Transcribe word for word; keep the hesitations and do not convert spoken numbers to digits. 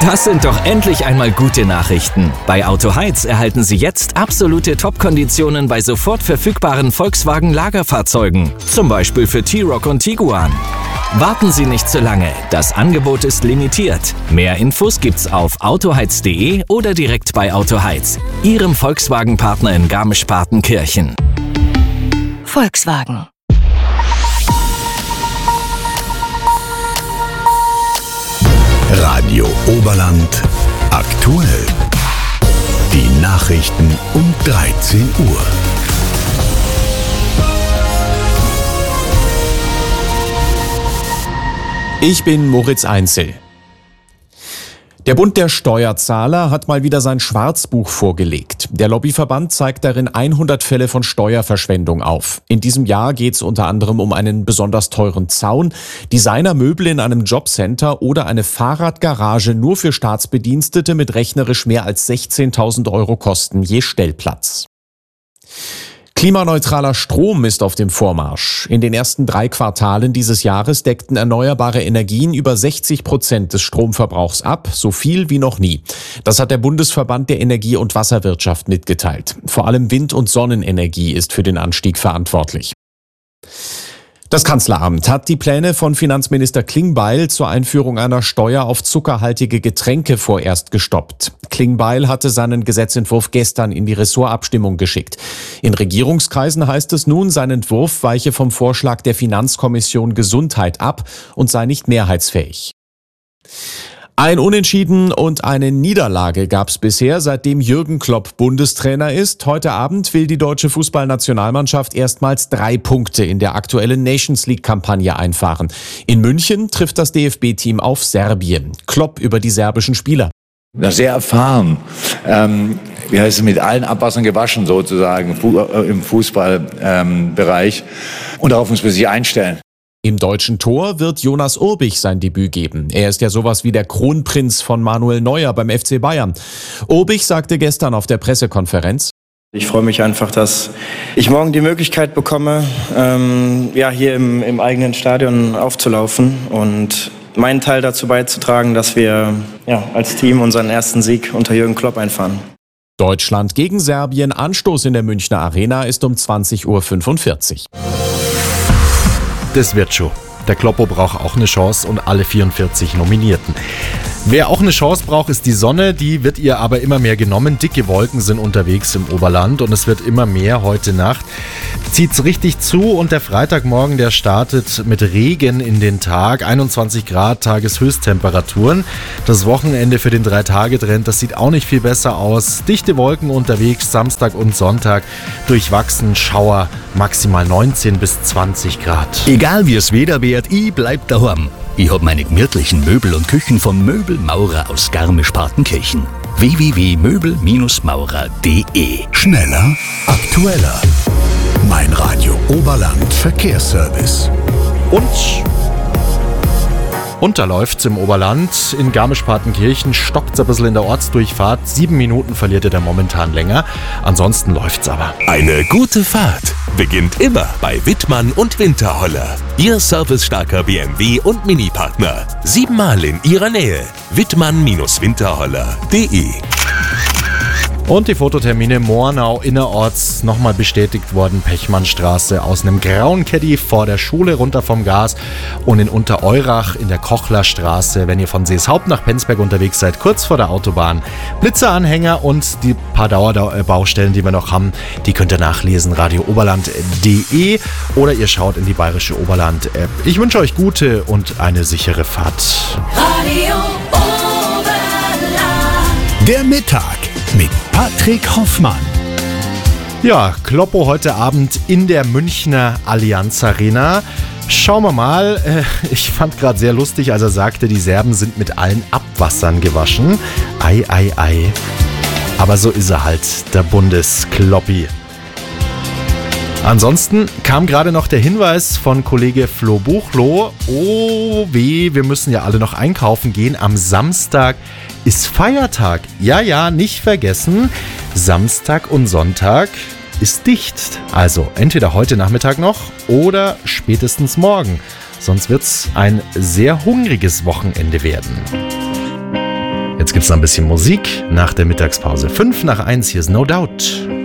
Das sind doch endlich einmal gute Nachrichten. Bei Autoheiz erhalten Sie jetzt absolute Top-Konditionen bei sofort verfügbaren Volkswagen-Lagerfahrzeugen. Zum Beispiel für T-Roc und Tiguan. Warten Sie nicht zu lange. Das Angebot ist limitiert. Mehr Infos gibt's auf autoheiz punkt de oder direkt bei Autoheiz, Ihrem Volkswagen-Partner in Garmisch-Partenkirchen. Volkswagen. Radio Oberland aktuell. Die Nachrichten um dreizehn Uhr. Ich bin Moritz Einzel. Der Bund der Steuerzahler hat mal wieder sein Schwarzbuch vorgelegt. Der Lobbyverband zeigt darin hundert Fälle von Steuerverschwendung auf. In diesem Jahr geht es unter anderem um einen besonders teuren Zaun, Designermöbel in einem Jobcenter oder eine Fahrradgarage nur für Staatsbedienstete mit rechnerisch mehr als sechzehntausend Euro Kosten je Stellplatz. Klimaneutraler Strom ist auf dem Vormarsch. In den ersten drei Quartalen dieses Jahres deckten erneuerbare Energien über sechzig Prozent des Stromverbrauchs ab, so viel wie noch nie. Das hat der Bundesverband der Energie- und Wasserwirtschaft mitgeteilt. Vor allem Wind- und Sonnenenergie ist für den Anstieg verantwortlich. Das Kanzleramt hat die Pläne von Finanzminister Klingbeil zur Einführung einer Steuer auf zuckerhaltige Getränke vorerst gestoppt. Klingbeil hatte seinen Gesetzentwurf gestern in die Ressortabstimmung geschickt. In Regierungskreisen heißt es nun, sein Entwurf weiche vom Vorschlag der Finanzkommission Gesundheit ab und sei nicht mehrheitsfähig. Ein Unentschieden und eine Niederlage gab es bisher, seitdem Jürgen Klopp Bundestrainer ist. Heute Abend will die deutsche Fußballnationalmannschaft erstmals drei Punkte in der aktuellen Nations League-Kampagne einfahren. In München trifft das D F B-Team auf Serbien. Klopp über die serbischen Spieler. Sehr erfahren, ähm, wie heißt es, mit allen Abwassern gewaschen sozusagen im Fußballbereich. Ähm, und darauf muss man sich einstellen. Im deutschen Tor wird Jonas Urbich sein Debüt geben. Er ist ja sowas wie der Kronprinz von Manuel Neuer beim F C Bayern. Urbich sagte gestern auf der Pressekonferenz: Ich freue mich einfach, dass ich morgen die Möglichkeit bekomme, ähm, ja, hier im, im eigenen Stadion aufzulaufen und meinen Teil dazu beizutragen, dass wir ja, als Team unseren ersten Sieg unter Jürgen Klopp einfahren. Deutschland gegen Serbien. Anstoß in der Münchner Arena ist um zwanzig Uhr fünfundvierzig. Das wird schon. Der Kloppo braucht auch eine Chance und alle vierundvierzig Nominierten. Wer auch eine Chance braucht, ist die Sonne. Die wird ihr aber immer mehr genommen. Dicke Wolken sind unterwegs im Oberland und es wird immer mehr heute Nacht. Zieht's richtig zu und der Freitagmorgen, der startet mit Regen in den Tag. einundzwanzig Grad Tageshöchsttemperaturen. Das Wochenende für den Drei-Tage-Trend, das sieht auch nicht viel besser aus. Dichte Wolken unterwegs, Samstag und Sonntag. Durchwachsen, Schauer, maximal neunzehn bis zwanzig Grad. Egal wie es Wetter wird, ich bleib daheim. Ich hab meine gemütlichen Möbel und Küchen von Möbelmaurer aus Garmisch-Partenkirchen. w w w punkt möbel maurer punkt de. Schneller, aktueller. Mein Radio Oberland Verkehrsservice. Und Und da läuft's im Oberland. In Garmisch-Partenkirchen stockt's ein bisschen in der Ortsdurchfahrt. Sieben Minuten verliert ihr da momentan länger. Ansonsten läuft's aber. Eine gute Fahrt beginnt immer bei Wittmann und Winterholler. Ihr servicestarker B M W und Mini-Partner. Siebenmal in ihrer Nähe. Wittmann Winterholler punkt de. Und die Fototermine Moornau innerorts nochmal bestätigt worden. Pechmannstraße aus einem grauen Caddy vor der Schule runter vom Gas und in Untereurach in der Kochlerstraße, wenn ihr von Seeshaupt nach Penzberg unterwegs seid, kurz vor der Autobahn. Blitzeranhänger und die paar Dauerbaustellen, die wir noch haben, die könnt ihr nachlesen, radio oberland punkt de oder ihr schaut in die Bayerische Oberland-App. Ich wünsche euch gute und eine sichere Fahrt. Radio Oberland. Der Mittag mit Patrick Hoffmann. Ja, Kloppo heute Abend in der Münchner Allianz Arena. Schauen wir mal. Ich fand gerade sehr lustig, als er sagte, die Serben sind mit allen Abwassern gewaschen. Ei, ei, ei. Aber so ist er halt, der Bundeskloppi. Ansonsten kam gerade noch der Hinweis von Kollege Flo Buchloh. Oh weh, wir müssen ja alle noch einkaufen gehen. Am Samstag ist Feiertag. Ja, ja, nicht vergessen. Samstag und Sonntag ist dicht. Also entweder heute Nachmittag noch oder spätestens morgen. Sonst wird's ein sehr hungriges Wochenende werden. Jetzt gibt's noch ein bisschen Musik nach der Mittagspause. Fünf nach eins, hier ist No Doubt.